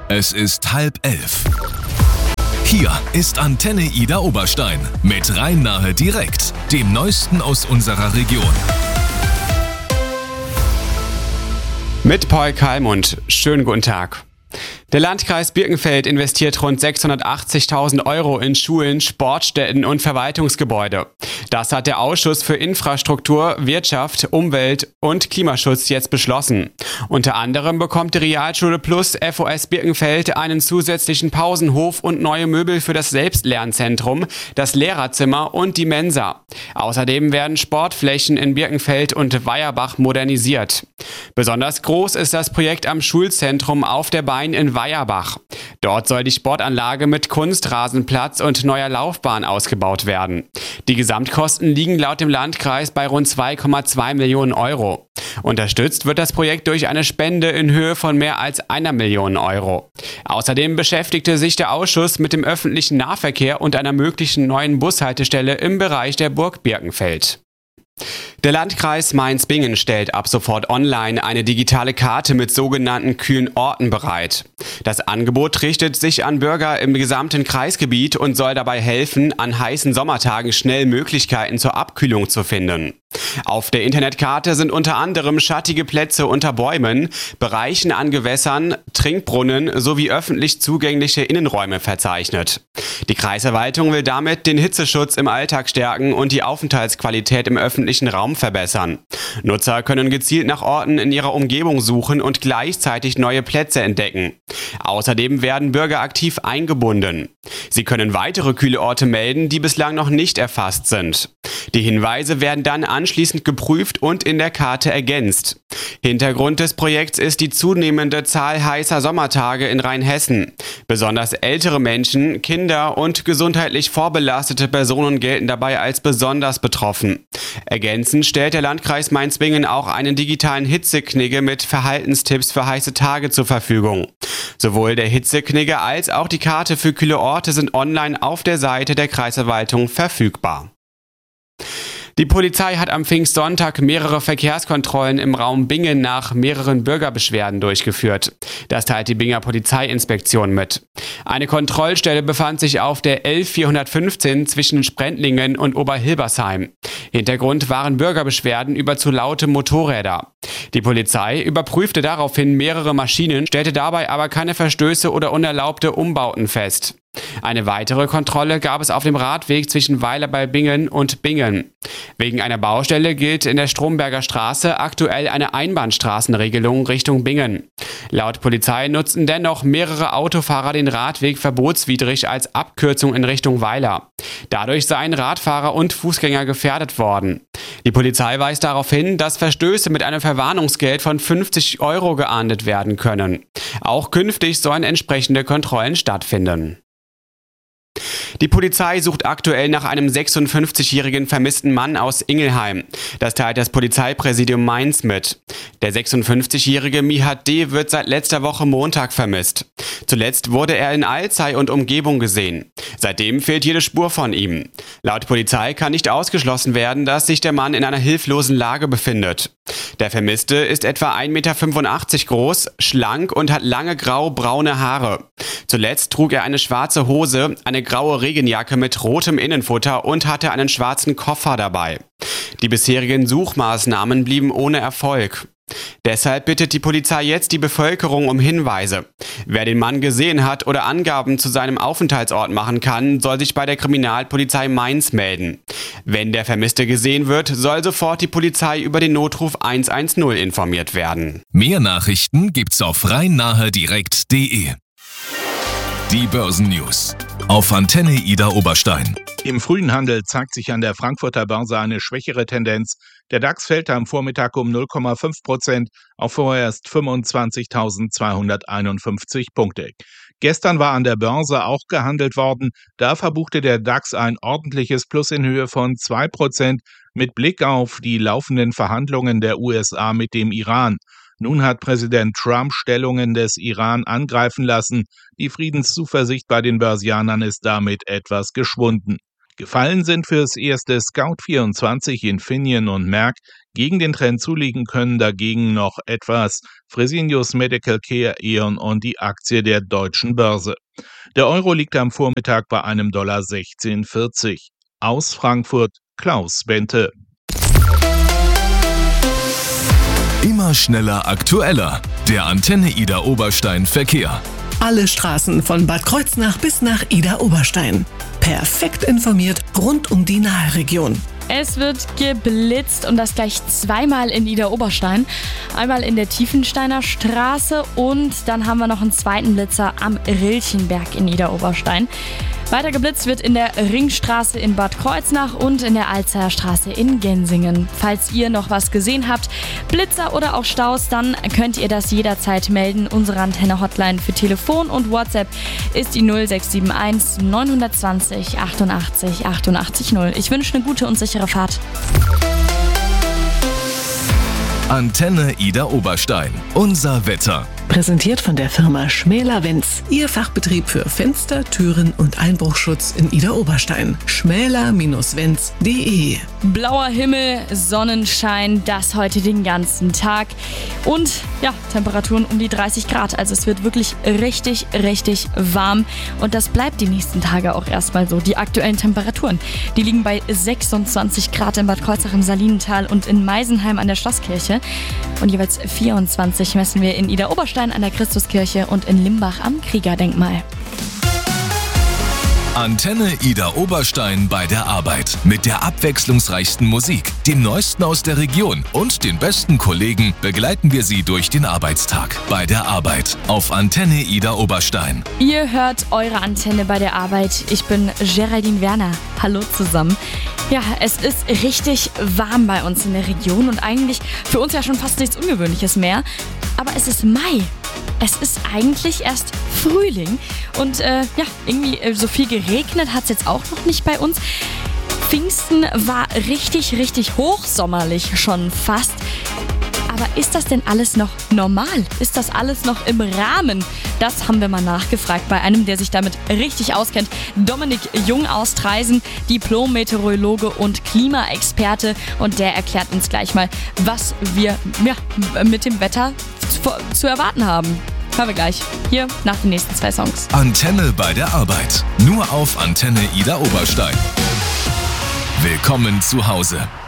Es ist 10:30. Hier ist Antenne Ida Oberstein mit Rhein-Nahe direkt, dem Neuesten aus unserer Region. Mit Paul Kalmund. Schönen guten Tag. Der Landkreis Birkenfeld investiert rund 680.000 Euro in Schulen, Sportstätten und Verwaltungsgebäude. Das hat der Ausschuss für Infrastruktur, Wirtschaft, Umwelt und Klimaschutz jetzt beschlossen. Unter anderem bekommt die Realschule Plus FOS Birkenfeld einen zusätzlichen Pausenhof und neue Möbel für das Selbstlernzentrum, das Lehrerzimmer und die Mensa. Außerdem werden Sportflächen in Birkenfeld und Weierbach modernisiert. Besonders groß ist das Projekt am Schulzentrum Auf der Bein in Weierbach. Dort soll die Sportanlage mit Kunstrasenplatz und neuer Laufbahn ausgebaut werden. Die Gesamtkosten liegen laut dem Landkreis bei rund 2,2 Millionen Euro. Unterstützt wird das Projekt durch eine Spende in Höhe von mehr als 1 Million Euro. Außerdem beschäftigte sich der Ausschuss mit dem öffentlichen Nahverkehr und einer möglichen neuen Bushaltestelle im Bereich der Burg Birkenfeld. Der Landkreis Mainz-Bingen stellt ab sofort online eine digitale Karte mit sogenannten kühlen Orten bereit. Das Angebot richtet sich an Bürger im gesamten Kreisgebiet und soll dabei helfen, an heißen Sommertagen schnell Möglichkeiten zur Abkühlung zu finden. Auf der Internetkarte sind unter anderem schattige Plätze unter Bäumen, Bereichen an Gewässern, Trinkbrunnen sowie öffentlich zugängliche Innenräume verzeichnet. Die Kreisverwaltung will damit den Hitzeschutz im Alltag stärken und die Aufenthaltsqualität im öffentlichen Raum verbessern. Nutzer können gezielt nach Orten in ihrer Umgebung suchen und gleichzeitig neue Plätze entdecken. Außerdem werden Bürger aktiv eingebunden. Sie können weitere kühle Orte melden, die bislang noch nicht erfasst sind. Die Hinweise werden dann anschließend geprüft und in der Karte ergänzt. Hintergrund des Projekts ist die zunehmende Zahl heißer Sommertage in Rheinhessen. Besonders ältere Menschen, Kinder und gesundheitlich vorbelastete Personen gelten dabei als besonders betroffen. Ergänzend stellt der Landkreis Mainz-Bingen auch einen digitalen Hitzeknigge mit Verhaltenstipps für heiße Tage zur Verfügung. Sowohl der Hitzeknigge als auch die Karte für kühle Orte sind online auf der Seite der Kreisverwaltung verfügbar. Die Polizei hat am Pfingstsonntag mehrere Verkehrskontrollen im Raum Bingen nach mehreren Bürgerbeschwerden durchgeführt. Das teilt die Binger Polizeiinspektion mit. Eine Kontrollstelle befand sich auf der L415 zwischen Sprendlingen und Oberhilbersheim. Hintergrund waren Bürgerbeschwerden über zu laute Motorräder. Die Polizei überprüfte daraufhin mehrere Maschinen, stellte dabei aber keine Verstöße oder unerlaubte Umbauten fest. Eine weitere Kontrolle gab es auf dem Radweg zwischen Weiler bei Bingen und Bingen. Wegen einer Baustelle gilt in der Stromberger Straße aktuell eine Einbahnstraßenregelung Richtung Bingen. Laut Polizei nutzten dennoch mehrere Autofahrer den Radweg verbotswidrig als Abkürzung in Richtung Weiler. Dadurch seien Radfahrer und Fußgänger gefährdet worden. Die Polizei weist darauf hin, dass Verstöße mit einem Verwarnungsgeld von 50 Euro geahndet werden können. Auch künftig sollen entsprechende Kontrollen stattfinden. Die Polizei sucht aktuell nach einem 56-jährigen vermissten Mann aus Ingelheim. Das teilt das Polizeipräsidium Mainz mit. Der 56-jährige Mihat D. wird seit letzter Woche Montag vermisst. Zuletzt wurde er in Alzey und Umgebung gesehen. Seitdem fehlt jede Spur von ihm. Laut Polizei kann nicht ausgeschlossen werden, dass sich der Mann in einer hilflosen Lage befindet. Der Vermisste ist etwa 1,85 Meter groß, schlank und hat lange grau-braune Haare. Zuletzt trug er eine schwarze Hose, eine graue Regenjacke mit rotem Innenfutter und hatte einen schwarzen Koffer dabei. Die bisherigen Suchmaßnahmen blieben ohne Erfolg. Deshalb bittet die Polizei jetzt die Bevölkerung um Hinweise. Wer den Mann gesehen hat oder Angaben zu seinem Aufenthaltsort machen kann, soll sich bei der Kriminalpolizei Mainz melden. Wenn der Vermisste gesehen wird, soll sofort die Polizei über den Notruf 110 informiert werden. Mehr Nachrichten gibt's auf rhein-nahe-direkt.de. Die Börsennews auf Antenne Ida Oberstein. Im frühen Handel zeigt sich an der Frankfurter Börse eine schwächere Tendenz. Der DAX fällt am Vormittag um 0,5% auf vorerst 25.251 Punkte. Gestern war an der Börse auch gehandelt worden. Da verbuchte der DAX ein ordentliches Plus in Höhe von 2% mit Blick auf die laufenden Verhandlungen der USA mit dem Iran. Nun hat Präsident Trump Stellungen des Iran angreifen lassen. Die Friedenszuversicht bei den Börsianern ist damit etwas geschwunden. Gefallen sind fürs erste Scout24, Infineon und Merck. Gegen den Trend zulegen können dagegen noch etwas Fresenius Medical Care, E.ON und die Aktie der Deutschen Börse. Der Euro liegt am Vormittag bei einem $16,40. Aus Frankfurt Klaus Bente. Immer schneller, aktueller. Der Antenne Ida Oberstein Verkehr. Alle Straßen von Bad Kreuznach bis nach Ida Oberstein. Perfekt informiert rund um die Naheregion. Es wird geblitzt und das gleich zweimal in Ida Oberstein. Einmal in der Tiefensteiner Straße und dann haben wir noch einen zweiten Blitzer am Rilchenberg in Ida Oberstein. Weiter geblitzt wird in der Ringstraße in Bad Kreuznach und in der Alzheimer Straße in Gensingen. Falls ihr noch was gesehen habt, Blitzer oder auch Staus, dann könnt ihr das jederzeit melden. Unsere Antenne-Hotline für Telefon und WhatsApp ist die 0671 920 88 88 0. Ich wünsche eine gute und sichere Fahrt. Antenne Ida Oberstein. Unser Wetter. Präsentiert von der Firma Schmäler-Wenz. Ihr Fachbetrieb für Fenster, Türen und Einbruchschutz in Ida Oberstein. schmäler-wenz.de. Blauer Himmel, Sonnenschein, das heute den ganzen Tag. Und ja, Temperaturen um die 30 Grad. Also es wird wirklich richtig, richtig warm. Und das bleibt die nächsten Tage auch erstmal so. Die aktuellen Temperaturen, die liegen bei 26 Grad in Bad Kreuznach im Salinental und in Meisenheim an der Schlosskirche. Und jeweils 24 messen wir in Ida Oberstein an der Christuskirche und in Limbach am Kriegerdenkmal. Antenne Ida Oberstein bei der Arbeit. Mit der abwechslungsreichsten Musik, dem Neuesten aus der Region und den besten Kollegen begleiten wir Sie durch den Arbeitstag. Bei der Arbeit auf Antenne Ida Oberstein. Ihr hört eure Antenne bei der Arbeit. Ich bin Geraldine Werner. Hallo zusammen. Ja, es ist richtig warm bei uns in der Region und eigentlich für uns ja schon fast nichts Ungewöhnliches mehr. Aber es ist Mai. Es ist eigentlich erst Frühling und irgendwie so viel geregnet hat es jetzt auch noch nicht bei uns. Pfingsten war richtig, richtig hochsommerlich schon fast. Aber ist das denn alles noch normal? Ist das alles noch im Rahmen? Das haben wir mal nachgefragt bei einem, der sich damit richtig auskennt. Dominik Jung aus Traisen, Diplom-Meteorologe und Klimaexperte. Und der erklärt uns gleich mal, was wir mit dem Wetter zu erwarten haben. Hören wir gleich. Hier nach den nächsten 2 Songs. Antenne bei der Arbeit. Nur auf Antenne Ida Oberstein. Willkommen zu Hause.